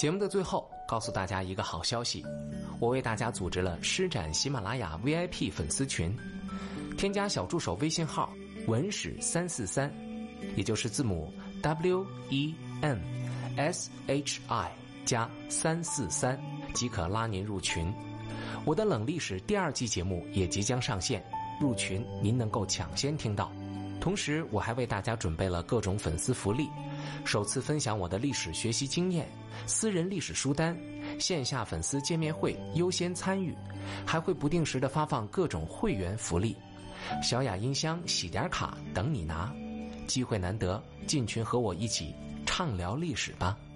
节目的最后告诉大家一个好消息，我为大家组织了施展喜马拉雅 VIP 粉丝群，添加小助手微信号文史343，也就是字母 WENSHI 加343，即可拉您入群。我的冷历史第2季节目也即将上线，入群您能够抢先听到。同时我还为大家准备了各种粉丝福利，首次分享我的历史学习经验，私人历史书单，线下粉丝见面会优先参与，还会不定时的发放各种会员福利，小雅音箱洗点卡等你拿，机会难得，进群和我一起畅聊历史吧。